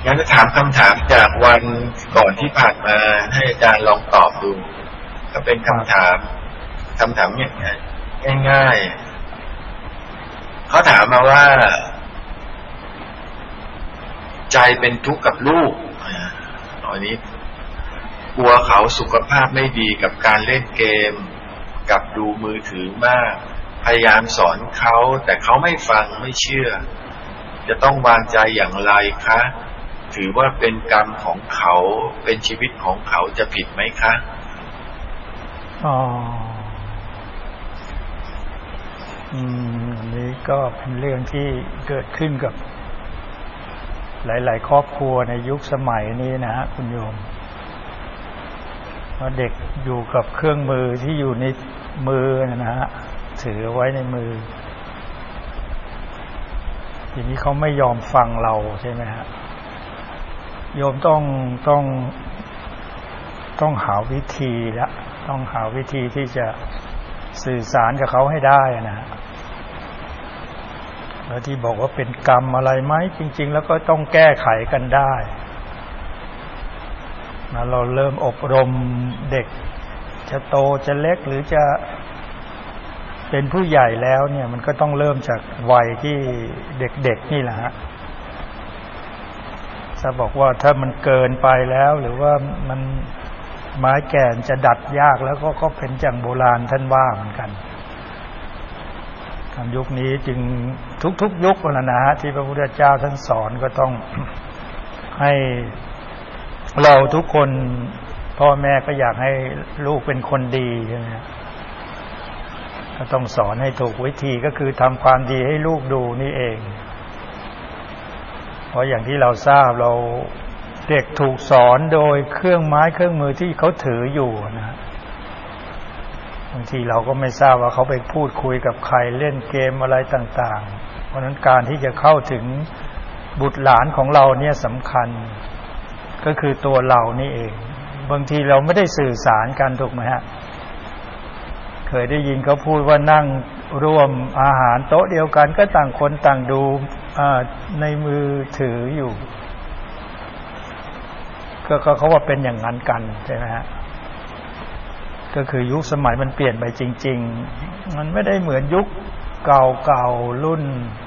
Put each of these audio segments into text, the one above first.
งั้นจะถามคำถามจากวันก่อนที่ผ่านมาให้อาจารย์ลองตอบดูก็เป็นคำถามง่ายๆเขาถามมาว่าใจเป็นทุกข์กับลูกอันนี้กลัวเขาสุขภาพไม่ดีกับการเล่นเกมกับดูมือถือมากพยายามสอนเขาแต่เขาไม่ฟังไม่เชื่อจะต้องวางใจอย่างไรคะถือว่าเป็นกรรมของเขาเป็นชีวิตของเขาจะผิดไหมคะอันนี้ก็เป็นเรื่องที่เกิดขึ้นกับหลายๆครอบครัวในยุคสมัยนี้นะฮะคุณโยมว่าเด็กอยู่กับเครื่องมือที่อยู่ในมือนะฮะถือไว้ในมือทีนี้เขาไม่ยอมฟังเราใช่ไหมฮะโยมต้องหาวิธีละต้องหาวิธีที่จะสื่อสารกับเขาให้ได้นะแล้วที่บอกว่าเป็นกรรมอะไรไหมจริงๆแล้วก็ต้องแก้ไขกันได้นะเราเริ่มอบรมเด็กจะโตจะเล็กหรือจะเป็นผู้ใหญ่แล้วเนี่ยมันก็ต้องเริ่มจากวัยที่เด็กๆนี่แหละฮะถ้าบอกว่าถ้ามันเกินไปแล้วหรือว่ามันไม้แก่นจะดัดยากแล้วก็เป็นอย่างโบราณท่านว่าเหมือนกันยุคนี้จึงทุกยุคแล้วนะฮะที่พระพุทธเจ้าท่านสอนก็ต้องให้เราทุกคนพ่อแม่ก็อยากให้ลูกเป็นคนดีใช่ไหมก็ต้องสอนให้ถูกวิธีก็คือทำความดีให้ลูกดูนี่เองเพราะอย่างที่เราทราบเราเด็กถูกสอนโดยเครื่องไม้เครื่องมือที่เขาถืออยู่นะบางทีเราก็ไม่ทราบว่าเขาไปพูดคุยกับใครเล่นเกมอะไรต่างๆเพราะฉะนั้นการที่จะเข้าถึงบุตรหลานของเราเนี่ยสำคัญก็คือตัวเรานี่เองบางทีเราไม่ได้สื่อสารกันถูกไหมฮะเคยได้ยินเขาพูดว่านั่งร่วมอาหารโต๊ะเดียวกันก็ต่างคนต่างดูในมือถืออยู่ก็เขาว่าเป็นอย่างนั้นกันใช่ไหมฮะก็คือยุคสมัยมันเปลี่ยนไปจริงๆมันไม่ได้เหมือนยุคเก่าๆรุ่น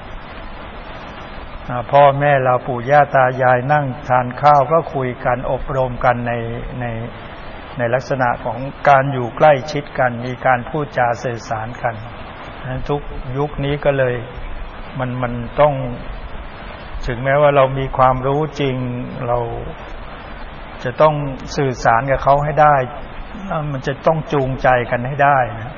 พ่อแม่เราปู่ย่าตายายนั่งทานข้าวก็คุยกันอบรมกันในลักษณะของการอยู่ใกล้ชิดกันมีการพูดจาสื่อสารกันทุกยุคนี้ก็เลยมันต้องถึงแม้ว่าเรามีความรู้จริงเราจะต้องสื่อสารกับเขาให้ได้มันจะต้องจูงใจกันให้ได้นะ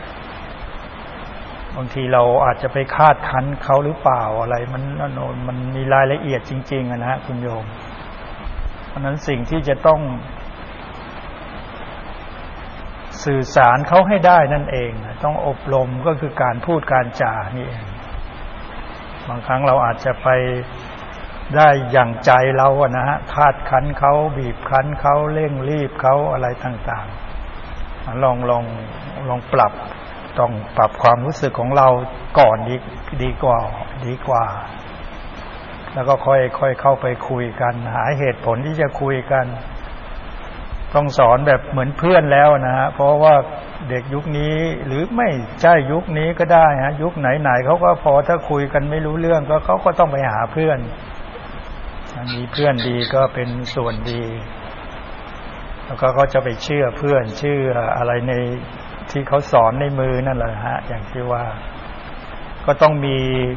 บางทีเราอาจจะไปคาดคั้นเขาหรือเปล่าอะไรมันมีรายละเอียดจริงๆนะฮะคุณโยมเพราะนั้นสิ่งที่จะต้องสื่อสารเขาให้ได้นั่นเองต้องอบรมก็คือการพูดการจานี่เองบางครั้งเราอาจจะไปได้อย่างใจเราอะนะฮะคาดคั้นเขาบีบคั้นเขาเร่งรีบเขาอะไรต่างๆลองปรับต้องปรับความรู้สึกของเราก่อนดีกว่าแล้วก็ค่อยเข้าไปคุยกันหาเหตุผลที่จะคุยกันต้องสอนแบบเหมือนเพื่อนแล้วนะฮะเพราะว่าเด็กยุคนี้หรือไม่ใช่ยุคนี้ก็ได้ฮะยุคไหนๆเขาก็พอถ้าคุยกันไม่รู้เรื่องก็เขาก็ต้องไปหาเพื่อนมีเพื่อนดีก็เป็นส่วนดีแล้วก็เขาจะไปเชื่อเพื่อนเชื่ออะไรในที่เขาสอนในมือนั่นแหละฮะอย่างที่ว่าก็ต้องมี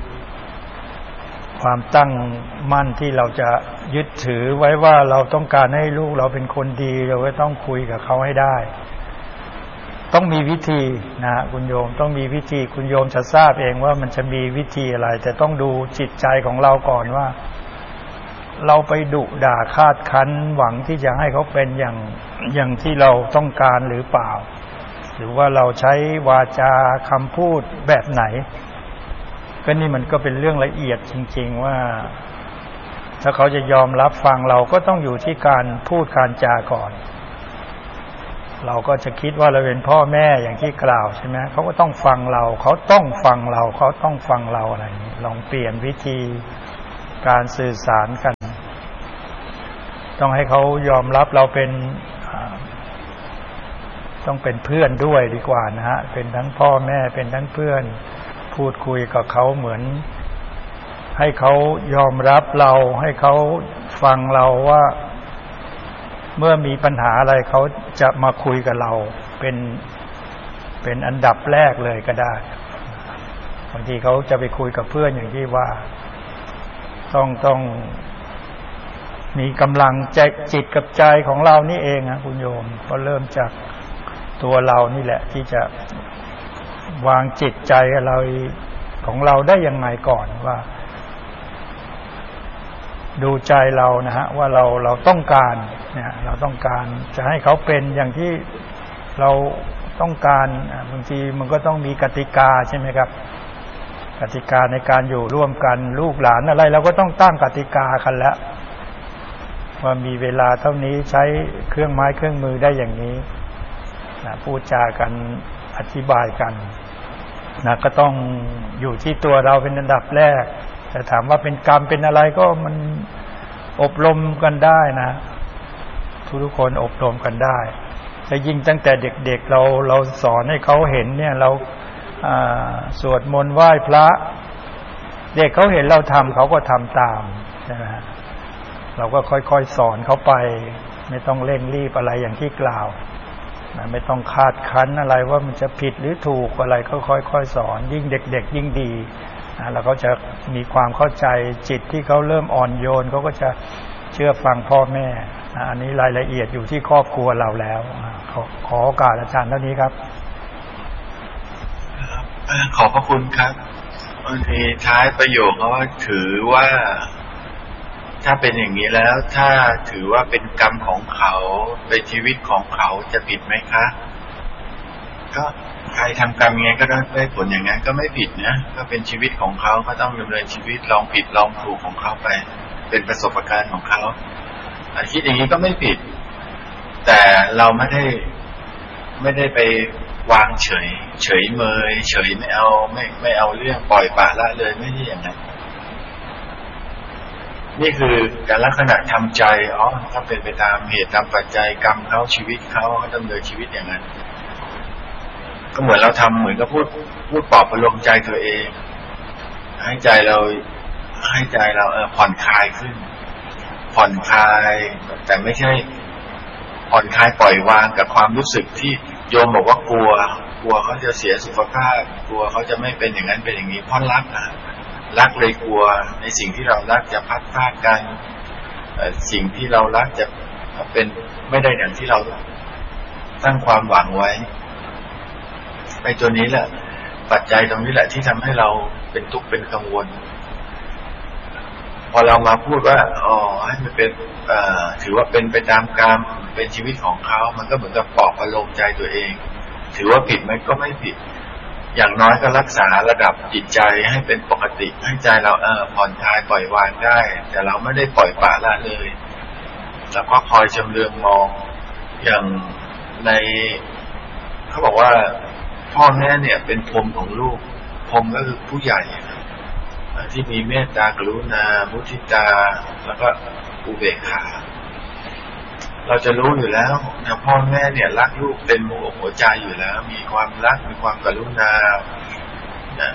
ความตั้งมั่นที่เราจะยึดถือไว้ว่าเราต้องการให้ลูกเราเป็นคนดีเราก็ต้องคุยกับเขาให้ได้ต้องมีวิธีนะคุณโยมต้องมีวิธีคุณโยมจะทราบเองว่ามันจะมีวิธีอะไรแต่ต้องดูจิตใจของเราก่อนว่าเราไปดุด่าคาดคั้นหวังที่จะให้เขาเป็นอย่างที่เราต้องการหรือเปล่าหรือว่าเราใช้วาจาคำพูดแบบไหนก็นี่มันก็เป็นเรื่องละเอียดจริงๆว่าถ้าเขาจะยอมรับฟังเราก็ต้องอยู่ที่การพูดการจาก่อนเราก็จะคิดว่าเราเป็นพ่อแม่อย่างที่กล่าวใช่ไหมเขาก็ต้องฟังเราเขาต้องฟังเราเขาต้องฟังเราอะไรนี้ลองเปลี่ยนวิธีการสื่อสารกันต้องให้เขายอมรับเราเป็นต้องเป็นเพื่อนด้วยดีกว่านะฮะเป็นทั้งพ่อแม่เป็นทั้งเพื่อนพูดคุยกับเขาเหมือนให้เขายอมรับเราให้เขาฟังเราว่าเมื่อมีปัญหาอะไรเขาจะมาคุยกับเราเป็นอันดับแรกเลยก็ได้บางทีเขาจะไปคุยกับเพื่อนอย่างที่ว่าต้องมีกำลังใจจิตกับใจของเรานี่เองนะคุณโยมก็เริ่มจากตัวเรานี่แหละที่จะวางจิตใจเราของเราได้ยังไงก่อนว่าดูใจเรานะฮะว่าเราต้องการเนี่ยเราต้องการจะให้เขาเป็นอย่างที่เราต้องการบางทีมันก็ต้องมีกติกาใช่ไหมครับกติกาในการอยู่ร่วมกันลูกหลานอะไรเราก็ต้องตั้งกติกากันแล้วว่ามีเวลาเท่านี้ใช้เครื่องไม้เครื่องมือได้อย่างนี้นะพูดจากันอธิบายกันนะก็ต้องอยู่ที่ตัวเราเป็นอันดับแรกแต่ถามว่าเป็นกรรมเป็นอะไรก็มันอบรมกันได้นะทุกคนอบรมกันได้แต่ยิ่งตั้งแต่เด็กๆเราสอนให้เขาเห็นเนี่ยเราสวดมนต์ไหว้พระเด็กเขาเห็นเราทำเขาก็ทำตามใช่ไหมฮะเราก็ค่อยๆสอนเขาไปไม่ต้องเร่งรีบอะไรอย่างที่กล่าวนะไม่ต้องคาดคั้นอะไรว่ามันจะผิดหรือถูกอะไรก็ค่อยๆสอนยิ่งเด็กๆยิ่งดีนะแล้วเขาจะมีความเข้าใจจิตที่เขาเริ่มอ่อนโยนเขาก็จะเชื่อฟังพ่อแม่นะอันนี้รายละเอียดอยู่ที่ครอบครัวเราแล้วขอโอกาสอาจารย์เท่านี้ครับขอบพระคุณครับบางทีท้ายประโยคเขาว่าถือว่าถ้าเป็นอย่างนี้แล้วถ้าถือว่าเป็นกรรมของเขาเป็นชีวิตของเขาจะผิดไหมคะก็ใครทำกรรมยังไงก็ได้ผลอย่างนั้นก็ไม่ผิดนะก็เป็นชีวิตของเขาก็ต้องดำเนินชีวิตลองผิดลองถูกของเขาไปเป็นประสบการณ์ของเขาคิดอย่างนี้ก็ไม่ผิดแต่เราไม่ได้ไปวางเฉยเมยเฉยไม่เอาเรื่องปล่อยปละละเลยไม่ใช่อย่างนั้นนี่คือการลักษณะทำใจถ้าเป็นไปตามเหตุตามปัจจัยกรรมเขาชีวิตเขาดำเนินชีวิตอย่างนั้นก็เหมือนเราทำเหมือนกับพูดปลอบประโลมใจตัวเองให้ใจเราผ่อนคลายขึ้นผ่อนคลายแต่ไม่ใช่ผ่อนคลายปล่อยวางกับความรู้สึกที่โยมบอกว่ากลัวเขาจะเสียสุขภาพกลัวเขาจะไม่เป็นอย่างนั้นเป็นอย่างนี้เพราะรักเลยกลัวในสิ่งที่เรารักจะพัดพลาดกันสิ่งที่เรารักจะเป็นไม่ได้อย่างที่เราตั้งความหวังไว้ไอ้ตัวนี้แหละปัจจัยตรงนี้แหละที่ทำให้เราเป็นทุกข์เป็นกังวลพอเรามาพูดว่าให้มันเป็นถือว่าเป็นไปตามกรรมเป็นชีวิตของเขามันก็เหมือนกับปลอบประโลมใจตัวเองถือว่าผิดไหมก็ไม่ผิดอย่างน้อยก็รักษาระดับจิตใจให้เป็นปกติให้ใจเราผ่อนคลายปล่อยวางได้แต่เราไม่ได้ปล่อยปละละเลยแล้วก็คอยชำเลืองมองอย่างในเขาบอกว่าพ่อแม่เนี่ยเป็นพรหมของลูกพรหมก็คือผู้ใหญ่ที่มีเมตตากรุณามุทิตาแล้วก็อุเบกขาเราจะรู้อยู่แล้วนะพ่อแม่เนี่ยรักลูกเป็นหัวใจอยู่แล้วมีความรักมีความกรุณานะ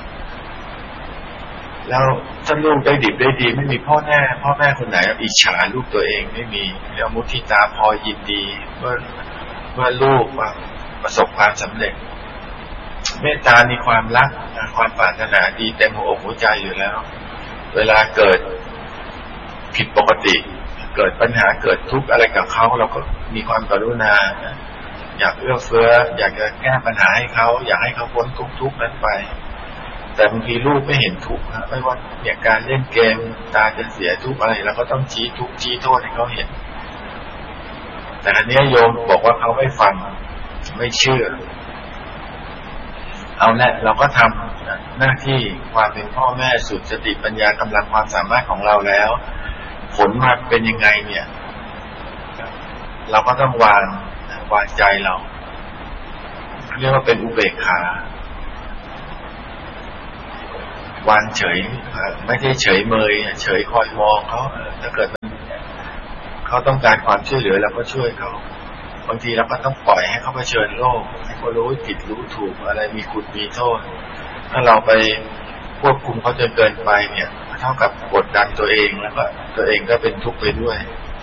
แล้วถ้าลูกได้ดิบได้ดีไม่มีพ่อแม่คนไหนอิจฉาลูกตัวเองไม่มีแล้วมุทิตาพอยินดีเมื่อลูกประสบความสำเร็จเมตตามีความรักความปรารถนาดีเต็มหัวอกหัวใจอยู่แล้วเวลาเกิดผิดปกติเกิดปัญหาเกิดทุกข์อะไรกับเขาเราก็มีความกรุณาอยากเอื้อเฟื้ออยากจะแก้ปัญหาให้เขาอยากให้เขาพ้นทุกข์นั้นไปแต่บางทีลูกไม่เห็นทุกข์ไม่ว่าเนี่ยการเล่นเกมตาจะเสียทุกข์อะไรเราก็ต้องชี้ทุกข์ชี้โทษให้เขาเห็นแต่อันนี้โยมบอกว่าเขาไม่ฟังไม่เชื่อเอาแหละเราก็ทำหน้าที่ความเป็นพ่อแม่สุดสติปัญญากำลังความสามารถของเราแล้วผลมาเป็นยังไงเนี่ยเราก็ต้องวางใจเราเรียกว่าเป็นอุเบกขาวางเฉยไม่ใช่เฉยเมยเฉยคอยมองเขาถ้าเกิดเขาต้องการความช่วยเหลือเราก็ช่วยเขาบางทีเราก็ต้องปล่อยให้เขาเผชิญโลกให้เขารู้ผิดรู้ถูกอะไรมีคุณมีโทษถ้าเราไปควบคุมเขาจนเกินไปเนี่ยเท่ากับกดดันตัวเองแล้วก็ตัวเองก็เป็นทุกข์ไปด้วย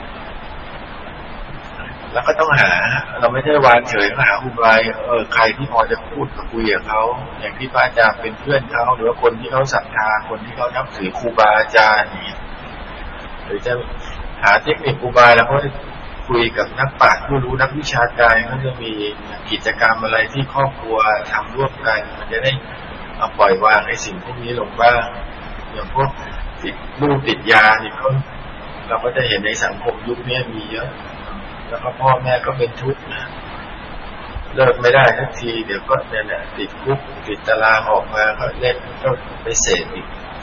แล้วก็ต้องหาเราไม่ใช่วางเฉยหาอุบายใครที่พอจะพูดกับคุยกับเขาอย่างที่พระอาจารย์เป็นเพื่อนเขาหรือว่าคนที่เขาศรัทธาคนที่เขานับถือครูบาอาจารย์นี่หรือจะหาเทคนิคอุบายแล้วก็คุยกับนักปราชญ์ผู้รู้นักวิชาการเขาจะมีกิจกรรมอะไรที่ครอบครัวทำร่วมกันมันจะได้เอาปล่อยวางไอ้สิ่งพวกนี้ลงบ้างอย่างพวกติดลูกติดยานี่เราก็จะเห็นในสังคมยุคนี้มีเยอะแล้วก็พ่อแม่ก็เป็นทุกข์นะเลิกไม่ได้ทักทีเดี๋ยวก็เนี่ยติดคุกติดตารางออกมาก็เล่นก็ไปเสพอีก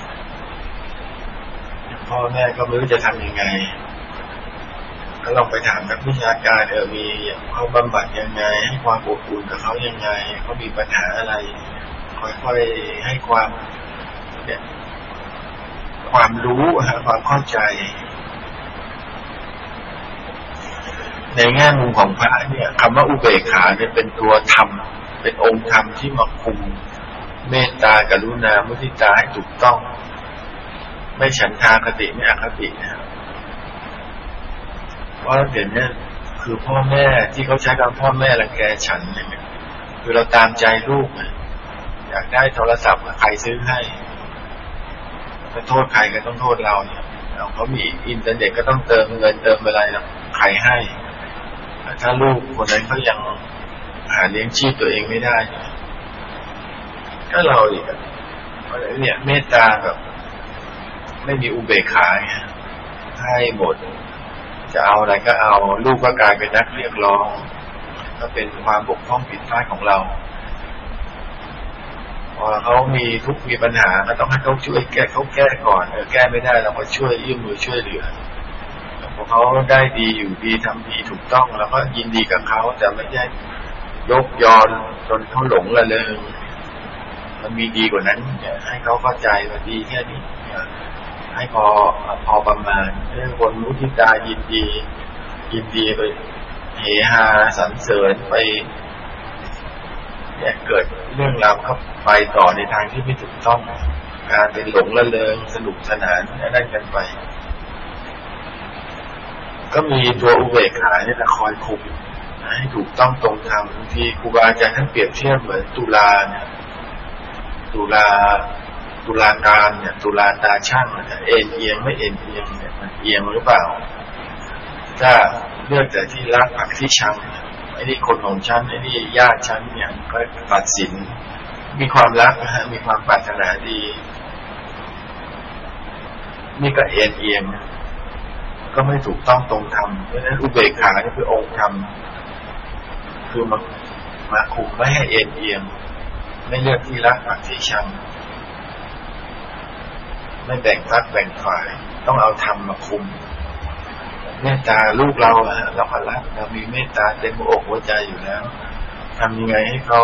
พ่อแม่ก็ไม่รู้จะทำยังไงก็ลองไปถามนักวิชาการมีเขาบำบัดยังไงให้ความอบอุ่นกับเขายังไงเขามีปัญหาอะไรค่อยๆให้ความรู้ความเข้าใจในแง่มุมของพระเนี่ยคำว่าอุเบกขาเนี่ยเป็นตัวธรรมเป็นองค์ธรรมที่มาคุมเมตตากรุณามุทิตาให้ถูกต้องไม่ฉันทาคติไม่อคตินะเพราะเดี๋ยวนี้คือพ่อแม่ที่เขาใช้คำพ่อแม่รังแกฉันเนี่ยคือเราตามใจลูกอยากได้โทรศัพท์ใครซื้อให้จะโทษใครก็ต้องโทษเราเนี่ยเขามีอินเทอร์เน็ตก็ต้องเติมเงินเติมอะไรใครให้ถ้าลูกคนนั้นเขายังหาเลี้ยงชีพตัวเองไม่ได้ก็เราอีกเนี่ยเมตตาแบบไม่มีอุเบกขาให้หมดจะเอาอะไรก็เอาลูกก็กลายเป็นนักเรียกร้องก็เป็นความบกพร่องผิดพลาดของเราพอเขามีทุกข์มีปัญหาก็ต้องให้เขาช่วยแก้เขาแก้ก่อนแก้ไม่ได้เราก็ช่วยยื่นมือช่วยเหลือพอเขาได้ดีอยู่ดีทำดีถูกต้องแล้วก็ยินดีกับเขาแต่ไม่ใช่ยกยอจนเขาหลงละเลยมันมีดีกว่านั้นให้เขาเข้าใจว่าดีแค่นี้ให้พอประมาณให้คนมุทิตายินดีไปเฮฮาสรรเสริญไปเนี่ยเกิดเรื่องราวเข้าไปต่อในทางที่ไม่ถูกต้องการเป็นหลงละเลงสนุกสนานนั่นกันไปก็มีตัวอุเบกขาเนี่ยคอยคุมให้ถูกต้องตรงธรรมบางทีครูบาอาจารย์ท่านเปรียบเทียบเหมือนตุลาการเนี่ยตุลาตาช่างเอ็นเอียงไม่เอ็นเอียงเนี่ยมันเอียงหรือเปล่าถ้าเลือกแต่ที่รักผักที่ชังไอ้นี่คนของฉันไอ้นี่ญาติฉันเนี่ยก็ตัดสินมีความรักมีความปรารถนาดีนี่ก็เอ็นเอียงก็ไม่ถูกต้องตรงธรรมเพราะฉะนั้นอุเบกขานี่คือองค์ธรรมคือมาคุมไม่ให้เอ็นเอียงไม่เลือกที่รักผักที่ชังไม่แบ่งพรรคแบ่งฝ่ายต้องเอาธรรมมาคุมเมตตาลูกเราเราก็รักเรามีเมตตาเต็มอกหัวใจอยู่แล้วทำยังไงให้เขา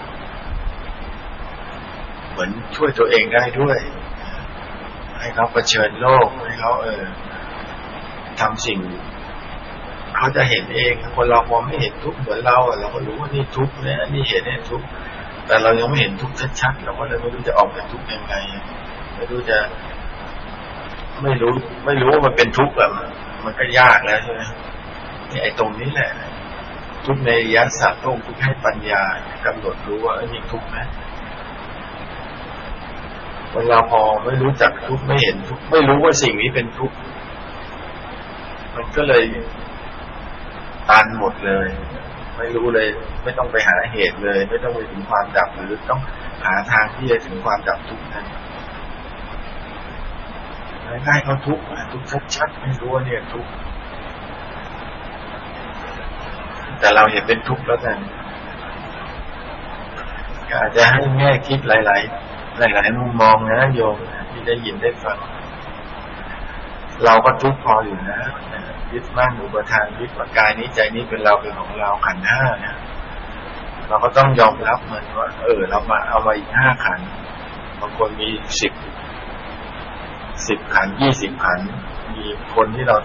เหมือนช่วยตัวเองได้ด้วยให้เขาเผชิญโลกให้เขาทำสิ่งเขาจะเห็นเองคนเราพอไม่เห็นทุกข์เหมือนเราก็รู้ว่านี่ทุกข์นะนี่เห็นนี่ทุกข์แต่เรายังไม่เห็นทุกข์ชัดๆเราก็เลยไม่รู้จะออกจากทุกข์ยังไงไม่รู้ว่ามันเป็นทุกข์แบบมันก็ยากแล้วใช่ไหมนี่ไอ้ตรงนี้แหละทุกข์ในอริยสัจต้องทุกข์ให้ปัญญากำหนดรู้ว่านี่ทุกข์นะเวลาพอไม่รู้จักทุกข์ไม่เห็นทุกข์ไม่รู้ว่าสิ่งนี้เป็นทุกข์มันก็เลยตันหมดเลยไม่รู้เลยไม่ต้องไปหาเหตุเลยไม่ต้องไปถึงความดับหรือต้องหาทางที่จะถึงความดับทุกข์นั้นง่ายๆเขาทุกข์ชัดๆไม่รู้ว่าเนี่ยทุกข์แต่เราเห็นเป็นทุกข์แล้วกันก็อาจจะให้แง่คิดหลายมุมมองนะโยมที่ได้ยินได้ฟังเราก็ทุกข์พออยู่นะยึดมั่นอุปทานยึดว่ากายนี้ใจนี้เป็นเราเป็นของเราขันธ์5เนี่ยเราก็ต้องยอมรับมันว่าเรามาเอามาอีก5ขันธ์บางคนมี10ขันธ์20ขันธ์มีคนที่เรา